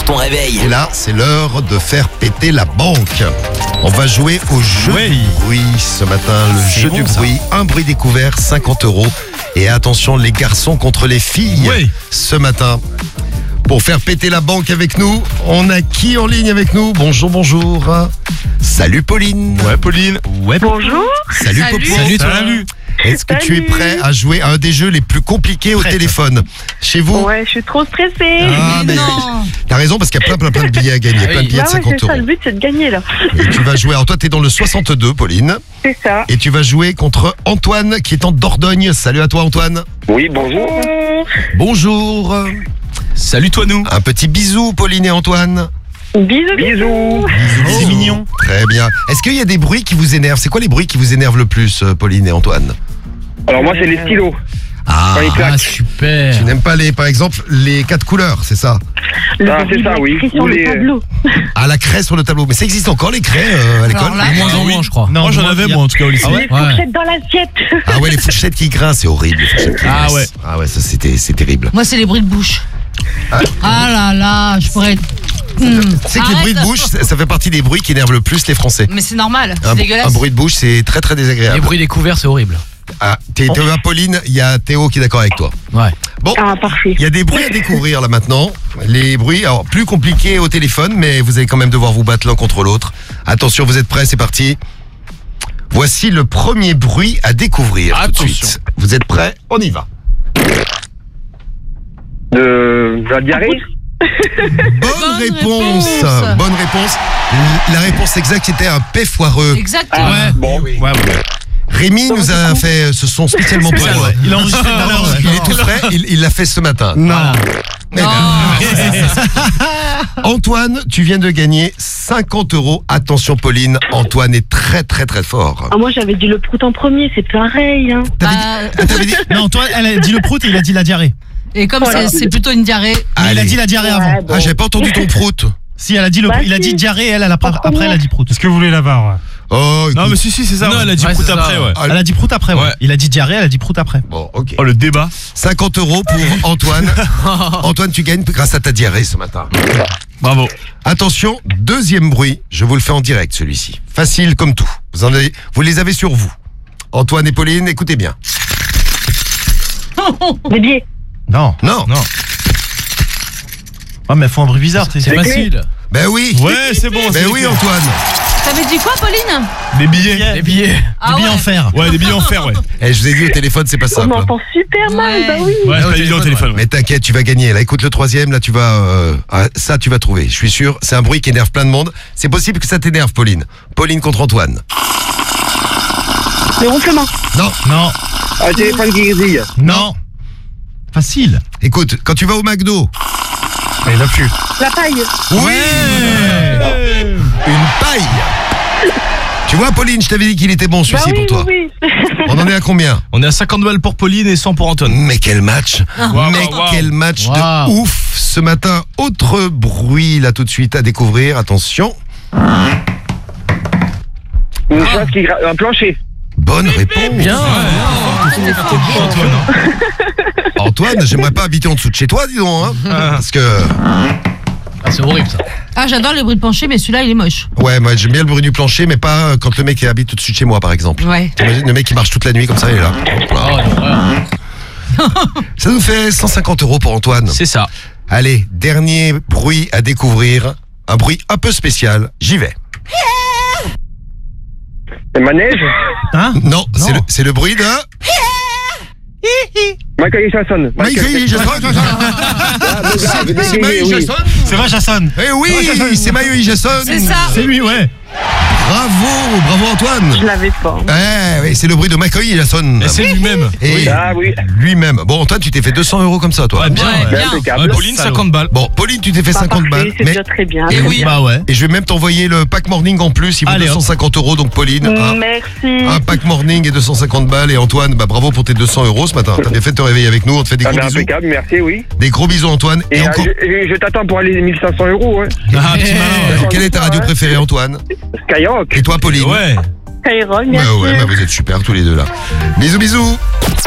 ton réveil. Et là, c'est l'heure de faire péter la banque. On va jouer au jeu du bruit ce matin. Le jeu du bruit, un bruit découvert, 50 €. Et attention, les garçons contre les filles ce matin. Pour faire péter la banque avec nous, on a qui en ligne avec nous? Bonjour, bonjour. Salut Pauline. Ouais, Pauline. Ouais. Bonjour. Salut Popo. Salut. Est-ce que tu es prêt à jouer à un des jeux les plus compliqués au téléphone chez vous? Ouais, je suis trop stressée. Ah, mais t'as raison parce qu'il y a plein de billets à gagner, plein de billets de 50 c'est ça, €. le but c'est de gagner là. Et tu vas jouer, alors toi t'es dans le 62 Pauline, C'est ça. et tu vas jouer contre Antoine qui est en Dordogne. Salut à toi Antoine. Oui, bonjour. Bonjour. Salut toi nous. Un petit bisou Pauline et Antoine. Bisous. Bisous. C'est mignon. Très bien. Est-ce qu'il y a des bruits qui vous énervent? C'est quoi les bruits qui vous énervent le plus Pauline et Antoine? Alors moi, c'est les stylos. Quand ils claquent. super. Tu n'aimes pas par exemple les 4 couleurs, c'est ça? Le Ah, bruit c'est ça, de la oui. craie sur Ou le les- tableau. Ah, la craie sur le tableau. Mais ça existe encore les craies à l'école? Alors là, De moins en moins, je crois. Non, moi j'en avais moi en tout cas au lycée. Les fourchettes dans l'assiette. Ah ouais, les fourchettes qui grincent, c'est horrible. Les fourchettes qui Ah grincent. ouais. Ah ouais, ça c'est terrible. Moi, c'est les bruits de bouche. Ah. Ah là là, je pourrais. Tu sais que les Arrête. bruits de bouche, ça fait partie des bruits qui énervent le plus les Français. Mais c'est normal, c'est Un dégueulasse. bruit de bouche, c'est très très désagréable. Les bruits découverts, c'est horrible. Ah, t'es à Pauline, il y a Théo qui est d'accord avec toi. Ouais. Bon, Ah, parfait. il y a des bruits à découvrir là maintenant. Les bruits, alors plus compliqués au téléphone, mais vous allez quand même devoir vous battre l'un contre l'autre. Attention, vous êtes prêts, c'est parti. Voici le premier bruit à découvrir tout de Attention. suite. Vous êtes prêts? On y va. De la diarrhée. Bonne réponse. Bonne réponse. La réponse exacte était un paix foireux. Exactement. Bon. Ouais. Rémi nous a fait ce son spécialement pour Spécial, toi. ouais. Il a enregistré tout à l'heure. Il est tout frais, il l'a fait ce matin. Non. Antoine, tu viens de gagner 50 €. Attention Pauline, Antoine est très très très fort. Ah, moi j'avais dit le prout en premier, c'est pareil. Hein. T'avais dit... Non, toi, elle a dit le prout et il a dit la diarrhée. Et comme c'est plutôt une diarrhée. Il Allez. a dit la diarrhée avant. Ouais, bon. Ah, j'avais pas entendu ton prout. Si, elle a dit Bah, il a si. dit diarrhée, elle a après elle a dit prout. Est-ce que vous voulez la barre? Oh, écoute. Non, mais si, c'est ça. Non, elle a dit prout après, ouais. Ah, Elle a dit prout après, ouais. Il a dit diarrhée, elle a dit prout après. Bon, ok. Oh, le débat. 50 € pour Antoine. Antoine, tu gagnes grâce à ta diarrhée ce matin. Bravo. Attention, deuxième bruit. Je vous le fais en direct, celui-ci. Facile comme tout. Vous les avez sur vous. Antoine et Pauline, écoutez bien. Des billets. Non. Non. Ah, mais faut un bruit bizarre, c'est facile. Ben oui. Ouais, c'est bon. Ben oui, Antoine. T'avais dit quoi, Pauline? Des billets. Des billets. Ah Des billets ouais. en fer. Ouais, des billets en fer, ouais. Eh, je vous ai dit au téléphone, c'est pas On simple. m'entend super mal, Ouais. bah oui. Ouais, c'est pas évident au téléphone. Mais t'inquiète, tu vas gagner. Là, écoute le troisième, là, tu vas... ça, tu vas trouver. Je suis sûr, c'est un bruit qui énerve plein de monde. C'est possible que ça t'énerve, Pauline. Pauline contre Antoine. Le ronflement. Non. Non. Un téléphone qui grésille. Non. Facile. Écoute, quand tu vas au McDo... Il a plus. La paille. Oui. Une paille. Tu vois, Pauline, je t'avais dit qu'il était bon, Bah celui-ci, oui, pour toi. oui, oui. On en est à combien? On est à 50 balles pour Pauline et 100 pour Antoine. Mais quel match. Mais wow. quel match Wow. de ouf ce matin. Autre bruit, là, tout de suite, à découvrir. Attention. Une chose qui un plancher. Bonne réponse. Bien. Antoine, j'aimerais pas habiter en dessous de chez toi, dis donc, hein. Parce que... Ah, c'est horrible ça. Ah, j'adore les bruits de plancher, mais celui-là, il est moche. Ouais, moi j'aime bien le bruit du plancher, mais pas quand le mec habite tout dessus de chez moi, par exemple. Ouais. T'imagines le mec qui marche toute la nuit comme ça, il est là. Ça nous fait 150 € pour Antoine. C'est ça. Allez, dernier bruit à découvrir. Un bruit un peu spécial. J'y vais. Le manège. Hein? Non, c'est le bruit de... Michael Jackson. Michael Jackson. C'est Michael Jackson. C'est vrai, Jason. Eh oui, c'est Michael Jackson. C'est ça. C'est lui, ouais. Bravo Antoine. Je l'avais pas. Eh oui, c'est le bruit de Michael Jackson. Et c'est lui-même. Et Ah oui. lui-même. Bon, Antoine, tu t'es fait 200 € comme ça, toi. Ouais, bien. Ouais, Ouais. bien. Impeccable. Pauline, 50 balles. Bon, Pauline, tu t'es fait Pas 50 balles. parfait, c'est déjà très bien. Et très oui. bien. Bah ouais. Et je vais même t'envoyer le pack morning en plus, il vaut Allez, 250 € donc Pauline. Merci. Un pack morning et 250 balles. Et Antoine, bah bravo pour tes 200 € ce matin. T'as bien fait de te réveiller avec nous, on te fait des Ah, gros ben, bisous. impeccable, merci, oui. Des gros bisous Antoine. Et encore, je t'attends pour aller 1500 €, hein. Ah, petit malin. quelle est ta radio préférée Antoine? Skyrock. Et toi Pauline? Ouais. Skyrock, Ouais, merci. ouais, bah vous êtes super tous les deux là. Bisous bisous.